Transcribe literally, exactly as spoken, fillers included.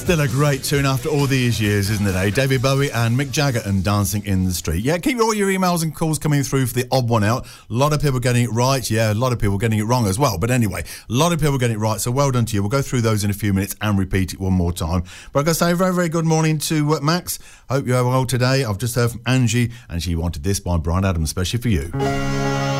Still a great tune after all these years, isn't it, eh? David Bowie and Mick Jagger and Dancing in the Street. Yeah, keep all your emails and calls coming through for the odd one out. A lot of people getting it right. Yeah, a lot of people getting it wrong as well. But anyway, a lot of people getting it right. So well done to you. We'll go through those in a few minutes and repeat it one more time. But I've got to say a very, very good morning to uh, Max. Hope you're well today. I've just heard from Angie and she wanted this by Brian Adams, especially for you.